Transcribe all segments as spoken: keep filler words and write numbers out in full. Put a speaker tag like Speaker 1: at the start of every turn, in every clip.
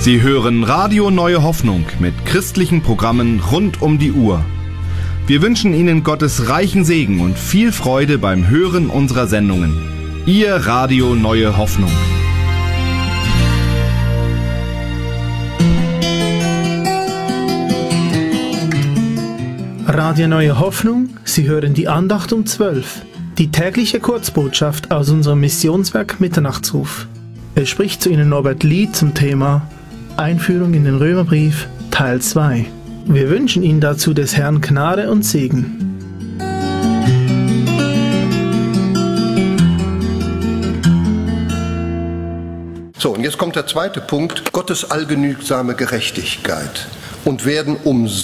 Speaker 1: Sie hören Radio Neue Hoffnung mit christlichen Programmen rund um die Uhr. Wir wünschen Ihnen Gottes reichen Segen und viel Freude beim Hören unserer Sendungen. Ihr Radio Neue Hoffnung.
Speaker 2: Radio Neue Hoffnung, Sie hören die Andacht um zwölf, die tägliche Kurzbotschaft aus unserem Missionswerk Mitternachtsruf. Es spricht zu Ihnen Norbert Lied zum Thema Einführung in den Römerbrief, Teil zwei. Wir wünschen Ihnen dazu des Herrn Gnade und Segen.
Speaker 3: So, und jetzt kommt der zweite Punkt, Gottes allgenügsame Gerechtigkeit. Und werden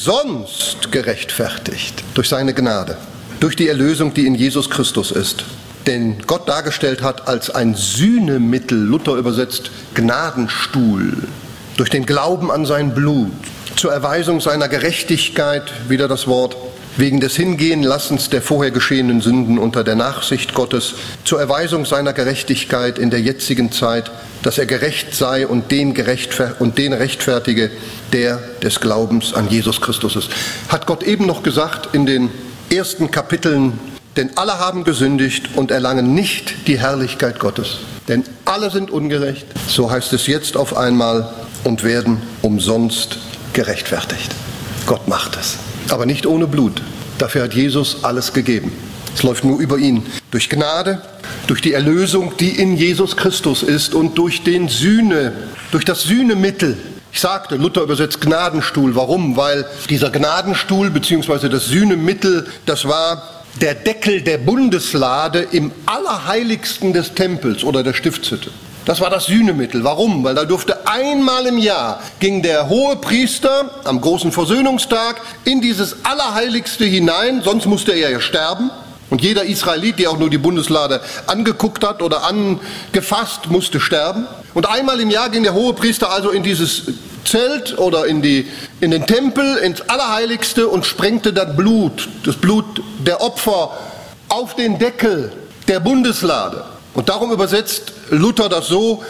Speaker 3: umsonst gerechtfertigt durch seine Gnade, durch die Erlösung, die in Jesus Christus ist. Den Gott dargestellt hat als ein Sühnemittel, Luther übersetzt Gnadenstuhl, durch den Glauben an sein Blut, zur Erweisung seiner Gerechtigkeit, wieder das Wort, wegen des Hingehenlassens der vorher geschehenen Sünden unter der Nachsicht Gottes, zur Erweisung seiner Gerechtigkeit in der jetzigen Zeit, dass er gerecht sei und den, gerechtfer- und den rechtfertige, der des Glaubens an Jesus Christus ist. Hat Gott eben noch gesagt in den ersten Kapiteln, denn alle haben gesündigt und erlangen nicht die Herrlichkeit Gottes. Denn alle sind ungerecht, so heißt es jetzt auf einmal, und werden umsonst gerechtfertigt. Gott macht es, aber nicht ohne Blut. Dafür hat Jesus alles gegeben. Es läuft nur über ihn. Durch Gnade, durch die Erlösung, die in Jesus Christus ist und durch den Sühne, durch das Sühnemittel. Ich sagte, Luther übersetzt Gnadenstuhl. Warum? Weil dieser Gnadenstuhl bzw. das Sühnemittel, das war der Deckel der Bundeslade im Allerheiligsten des Tempels oder der Stiftshütte. Das war das Sühnemittel. Warum? Weil da durfte einmal im Jahr, ging der Hohepriester am großen Versöhnungstag in dieses Allerheiligste hinein, sonst musste er ja sterben. Und jeder Israelit, der auch nur die Bundeslade angeguckt hat oder angefasst, musste sterben. Und einmal im Jahr ging der Hohepriester also in dieses Zelt oder in, die, in den Tempel, ins Allerheiligste und sprengte das Blut, das Blut der Opfer auf den Deckel der Bundeslade. Und darum übersetzt Luther das so,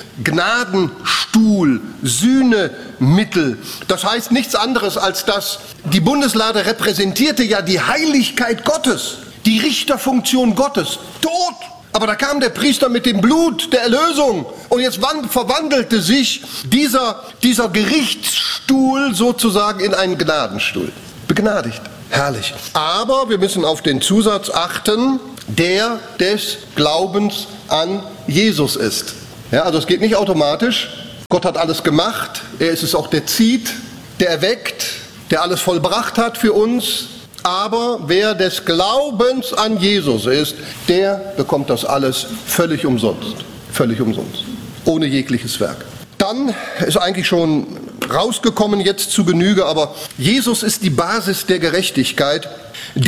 Speaker 3: Gnadenstuhl, Sühnemittel. Das heißt nichts anderes, als dass die Bundeslade repräsentierte ja die Heiligkeit Gottes, die Richterfunktion Gottes, tot. Aber da kam der Priester mit dem Blut der Erlösung und jetzt verwandelte sich dieser, dieser Gerichtsstuhl sozusagen in einen Gnadenstuhl. Begnadigt. Herrlich. Aber wir müssen auf den Zusatz achten, der des Glaubens an Jesus ist. Ja, also es geht nicht automatisch. Gott hat alles gemacht. Er ist es auch, der zieht, der erweckt, der alles vollbracht hat für uns. Aber wer des Glaubens an Jesus ist, der bekommt das alles völlig umsonst. Völlig umsonst. Ohne jegliches Werk. Dann ist eigentlich schon rausgekommen jetzt zu Genüge, aber Jesus ist die Basis der Gerechtigkeit, die